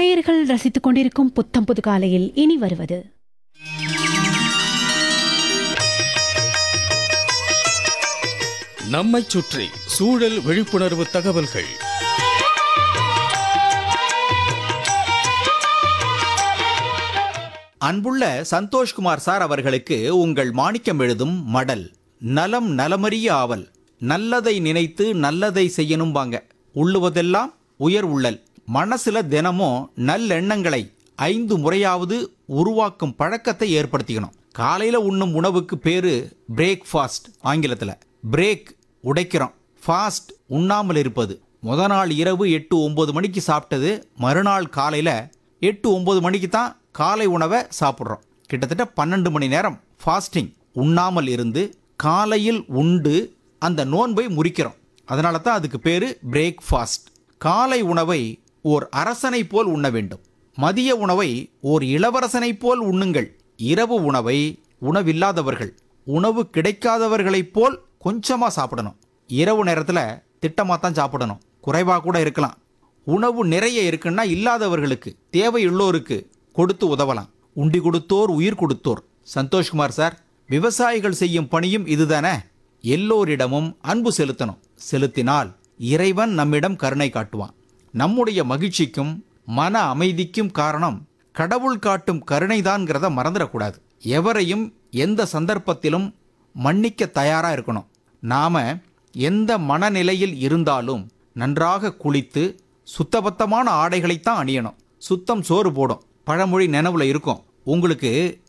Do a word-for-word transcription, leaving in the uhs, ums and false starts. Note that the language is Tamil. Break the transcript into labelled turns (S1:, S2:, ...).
S1: நேயர்கள் ரசித்துக் கொண்டிருக்கும் புத்தம் புது காலையில் இனி வருவது
S2: நம்மைச் சுற்றி சூழல் விழிப்புணர்வு தகவல்கள்.
S3: அன்புள்ள சந்தோஷ்குமார் சார் அவர்களுக்கு உங்கள் மாணிக்கம் எழுதும் மடல். நலம் நலமறிய ஆவல், நல்லதை நினைத்து நல்லதை செய்யணும்பாங்க. உள்ளுவதெல்லாம் உயர் உள்ளல். மனசுல தினமும் நல்லெண்ணங்களை ஐந்து முறையாவது உருவாக்கும் பழக்கத்தை ஏற்படுத்திக்கணும். காலையில உண்ணும் உணவுக்கு பேரு பிரேக்ஃபாஸ்ட். ஆங்கிலத்தில் பிரேக் உடைக்கிறோம், ஃபாஸ்ட் உண்ணாமல் இருப்பது. முத நாள் இரவு எட்டு ஒன்பது மணிக்கு சாப்பிட்டது மறுநாள் காலையில் எட்டு ஒன்பது மணிக்கு தான் காலை உணவை சாப்பிட்றோம். கிட்டத்தட்ட பன்னெண்டு மணி நேரம் ஃபாஸ்டிங் உண்ணாமல் இருந்து காலையில் உண்டு அந்த நோன்பை முறிக்கிறோம். அதனால தான் அதுக்கு பேர் பிரேக்ஃபாஸ்ட். காலை உணவை ஓர் அரசனை போல் உண்ண வேண்டும். மதிய உணவை ஓர் இளவரசனை போல் உண்ணுங்கள். இரவு உணவை உணவில்லாதவர்கள், உணவு கிடைக்காதவர்களைப் போல் கொஞ்சமாக சாப்பிடணும். இரவு நேரத்தில் திட்டமாக தான் சாப்பிடணும், குறைவாக கூட இருக்கலாம். உணவு நிறைய இருக்குன்னா இல்லாதவர்களுக்கு, தேவையுள்ளோருக்கு கொடுத்து உதவலாம். உண்டி கொடுத்தோர் உயிர் கொடுத்தோர். சந்தோஷ்குமார் சார், விவசாயிகள் செய்யும் பணியும் இதுதானே. எல்லோரிடமும் அன்பு செலுத்தணும். செலுத்தினால் இறைவன் நம்மிடம் கருணை காட்டுவான். நம்முடைய மகிழ்ச்சிக்கும் மன அமைதிக்கும் காரணம் கடவுள் காட்டும் கருணைதான்ங்கிறத மறந்துடக்கூடாது. எவரையும் எந்த சந்தர்ப்பத்திலும் மன்னிக்க தயாராக இருக்கணும். நாம எந்த மனநிலையில் இருந்தாலும் நன்றாக குளித்து சுத்தபத்தமான ஆடைகளைத்தான் அணியணும். சுத்தம் சோறு போடும் பழமொழி நினைவுல இருக்கும். உங்களுக்கு